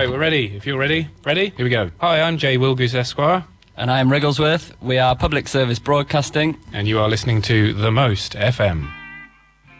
Right, we're ready. If you're ready. Ready? Here we go. Hi, I'm Jay Wilgoose Esquire. And I am Wrigglesworth. We are Public Service Broadcasting. And you are listening to The Most FM.